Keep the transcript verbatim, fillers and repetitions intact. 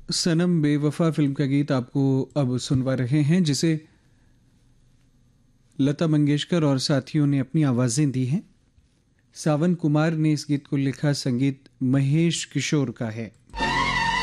सनम बेवफा फिल्म का गीत आपको अब सुनवा रहे हैं, जिसे लता मंगेशकर और साथियों ने अपनी आवाज़ें दी हैं। सावन कुमार ने इस गीत को लिखा, संगीत महेश किशोर का है।